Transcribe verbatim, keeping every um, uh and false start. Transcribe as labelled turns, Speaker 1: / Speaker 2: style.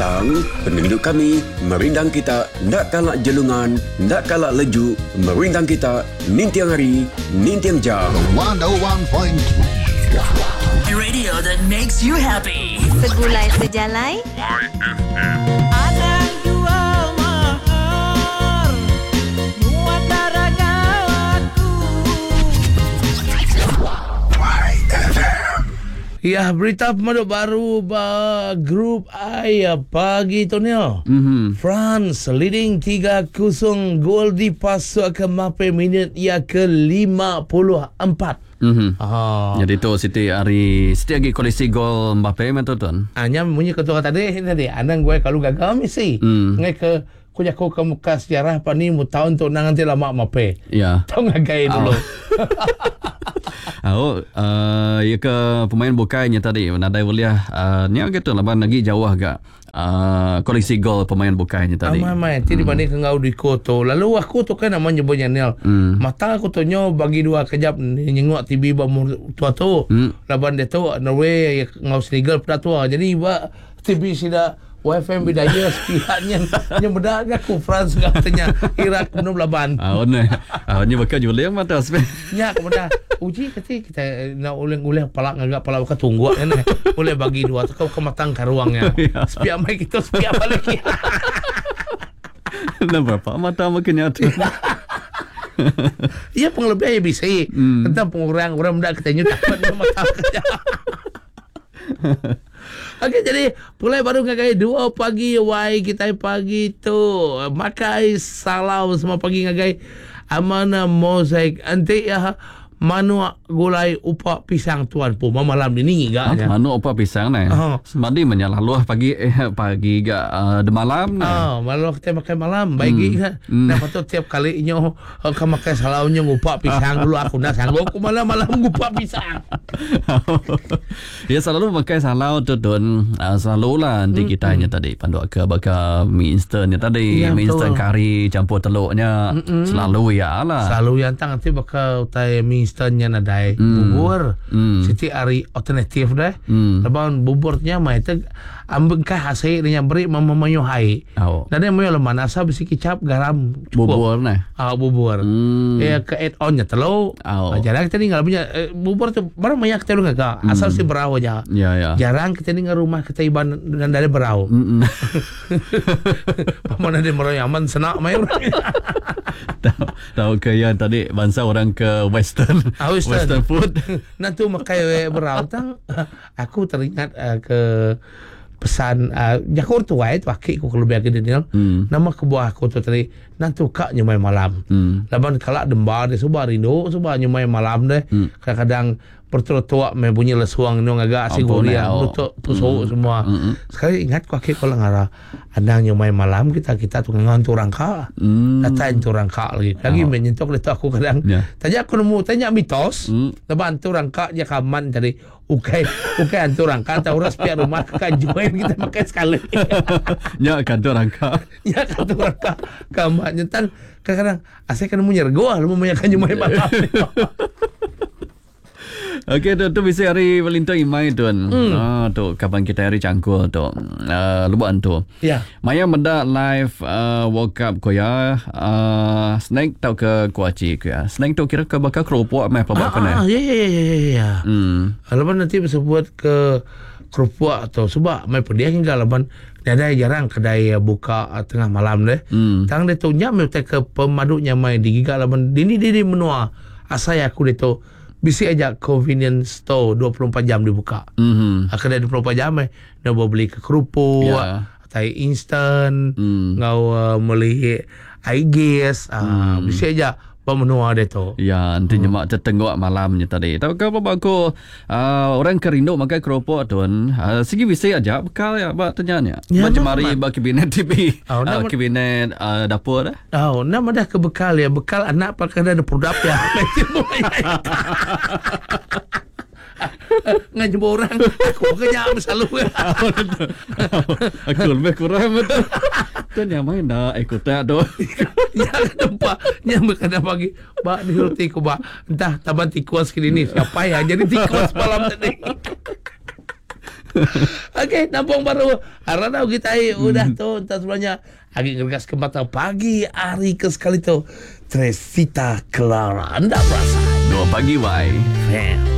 Speaker 1: petang, penduduk kami merindang kita ndak kalak jelungan, ndak kalak leju, merindang kita nintiang hari, nintiang jam.
Speaker 2: one oh one point three
Speaker 3: Radio that makes you happy.
Speaker 4: Segulai sejalai
Speaker 5: Ada dua mahar buat daragaku.
Speaker 6: Ya, berita pemaduk baru ba grup I pagi tu ni.
Speaker 7: Mm-hmm.
Speaker 6: France leading tiga kosong, gol dipasuk ke mape minit ia ke lima puluh empat.
Speaker 7: Mm-hmm.
Speaker 6: Ah.
Speaker 7: Jadi tu Siti hari Siti lagi koleksi gol Mbappe betul tuan.
Speaker 6: Hanya bunyi ketua tadi tadi anang gue kalau gagal mesti.
Speaker 7: Mm.
Speaker 6: Ngai ke ku jako ke muka sejarah pa ni mu tahun tu nang nanti lama mape.
Speaker 7: Ya.
Speaker 6: Tahu ngagai dulu.
Speaker 7: Oh, uh, ya ke pemain bukainya tadi nadai Wuliah uh, ni gitu laban lagi jauh agak uh, koleksi gol pemain bukainya tadi.
Speaker 6: Amai mai ti dibanding ke ngau di koto. Lalu aku tu kan namanya nyebutnya Nel.
Speaker 7: Hmm.
Speaker 6: Mata aku tu nyo bagi dua kejap nyengok T V bamur tua tu.
Speaker 7: Hmm.
Speaker 6: Laban dia tu Norway ngau Senegal pada tua. Jadi ba T V sida W F M bidaya sepihaknya nya bedak aku France katanya Iraq penuh laban.
Speaker 7: Ah, ona. Ah, ni bakal Julia mata Spain.
Speaker 6: Nya kemudian uji kata kita nak uleng-uleng palak ngagak palak ka tunggu kan. Boleh bagi dua tu kau ke matang ka ruangnya. Sepiak mai kita sepiak balik.
Speaker 7: Nak berapa mata makin nyata.
Speaker 6: Ia penglebih A B C.
Speaker 7: Hmm.
Speaker 6: Tentang pengurang orang dak katanya dapat mata kerja. Okey, jadi mulai baru ngagai dua pagi wai kita pagi tu makai salau semua pagi ngagai amana mozaik anti ya manu gulai upak pisang tuan pu malam ini
Speaker 7: Ah,
Speaker 6: gak
Speaker 7: manu apa pisang ni?
Speaker 6: Oh.
Speaker 7: Semadi menyalah pagi eh pagi gak uh, de malam ni.
Speaker 6: ah malam kita makan malam baik kan
Speaker 7: Hmm.
Speaker 6: nah patut tiap kali nyo ka makan salau nyo upak pisang dulu aku nak sanggup aku malam-malam upak pisang.
Speaker 7: Ya selalu pakai salau tu Don. Uh, selalu lah nanti kita hanya tadi pandu ke bakal mie instant ni tadi,
Speaker 6: Ya,
Speaker 7: mie instant
Speaker 6: betul.
Speaker 7: kari campur telurnya.
Speaker 6: Mm-mm.
Speaker 7: Selalu ya lah.
Speaker 6: Selalu yang tang nanti bakal utai mie instannya nadai
Speaker 7: Hmm.
Speaker 6: bubur.
Speaker 7: Hmm.
Speaker 6: Siti ari alternatif dah.
Speaker 7: Hmm.
Speaker 6: Lepas buburnya mai tu ambengkah hasil dengan beri mama mayo hai.
Speaker 7: Oh.
Speaker 6: Dan dia mayo leman asal besi kicap garam cukup.
Speaker 7: Bubur ni.
Speaker 6: Ah bubur.
Speaker 7: Hmm.
Speaker 6: Ya ke add onnya telur.
Speaker 7: Oh.
Speaker 6: Ah, jarang kita tinggal punya eh, bubur tu barang banyak kita dengar ka. Asal si berau aja.
Speaker 7: Ya ya.
Speaker 6: Jarang kita tinggal rumah kita iban dan dari berau.
Speaker 7: Mm-mm.
Speaker 6: Mana dia merau aman senak mai.
Speaker 7: tahu, tahu ke yang tadi bangsa orang ke western.
Speaker 6: Ah, western.
Speaker 7: western food.
Speaker 6: Nah tu makai berau tang aku teringat uh, ke pesan uh, jakur tu wai tu akik ku kalau biar gede ni.
Speaker 7: Hmm.
Speaker 6: Nama kebuah aku tu tadi nanti kak nyumai malam.
Speaker 7: Hmm.
Speaker 6: Laban kalak dembar dia subah rindu subah nyumai malam deh.
Speaker 7: Hmm.
Speaker 6: Kadang-kadang bertua-tua mai bunyi lesuang ni agak asing
Speaker 7: Ampun,
Speaker 6: guriang
Speaker 7: oh.
Speaker 6: lutut tusuk semua.
Speaker 7: Mm-mm.
Speaker 6: Sekali ingat ku akik kalau ngara andang nyumai malam kita kita tu ngan tu rangka.
Speaker 7: Hmm.
Speaker 6: Datang tu rangka lagi. Lagi
Speaker 7: Oh.
Speaker 6: menyentuh letak aku kadang.
Speaker 7: Ya.
Speaker 6: Tanya aku nemu tanya mitos.
Speaker 7: Hmm.
Speaker 6: Lepas tu rangka je kaman tadi. Ukai ukai antu rangka tahu ras pihak rumah kan join kita makan sekali.
Speaker 7: Ya kantor rangka.
Speaker 6: Ya antu rangka kaman nyetan kadang-kadang asal kan nemu nyergo ah lu menyakan nyumai malam.
Speaker 7: Okey tu tu bisa hari Valentine imai tuan. Hmm. Ah tu kapan kita hari cangkul tu. Uh, luban tu.
Speaker 6: Ya.
Speaker 7: Maya menda live uh, World Cup ko ya. Uh, snack tau ke kuaci ko ya. Snack tu kira ke bakal keropok meh pelabak
Speaker 6: Ah,
Speaker 7: kena.
Speaker 6: ah, ya ya ya ya ya.
Speaker 7: Hmm.
Speaker 6: Lepas nanti bisa buat ke kerupuk atau sebab mai pedih hingga lepas ada jarang kedai buka tengah malam deh.
Speaker 7: Hmm.
Speaker 6: Tang dia tu nyam dia ke pemaduknya mai digiga lepas dini dini menua. Asal aku dia tu bisi aja convenience store dua puluh empat jam dibuka.
Speaker 7: Mhm.
Speaker 6: Kedai dua puluh empat jam eh nak bawa beli ke kerupuk,
Speaker 7: Ya.
Speaker 6: tai instant,
Speaker 7: Hmm.
Speaker 6: ngau uh, meli air gas, ah
Speaker 7: Hmm.
Speaker 6: bisi aja pemenua dia tu.
Speaker 7: Ya, nanti nyemak tertenggok malamnya tadi. Tahu ke apa aku uh, orang kerindu makan keropok tuan. Uh, segi bisa aja bekal ya bak tanyanya.
Speaker 6: Ya,
Speaker 7: Macam
Speaker 6: Mak,
Speaker 7: mari
Speaker 6: Mak.
Speaker 7: bak kabinet T V.
Speaker 6: Oh,
Speaker 7: uh,
Speaker 6: nama-
Speaker 7: kabinet uh, dapur dah.
Speaker 6: Oh, nama dah ke bekal ya. Bekal anak pakai ada produk ya. Ngajak orang. Aku kenyang selalu.
Speaker 7: Aku lebih kurang betul. Tuan yang main dah ikut tak tu.
Speaker 6: Ya nampak. Yang berkata pagi. Bak di roti ku bak. Entah taban tikus kini ni. Siapa ya. Jadi tikus malam tadi. Okey, nampung baru. Arana kita udah tu entah sebenarnya agak ngergas ke mata pagi hari ke sekali tu. Tresita Clara. Anda berasa?
Speaker 7: Dua pagi, why?
Speaker 6: Fam.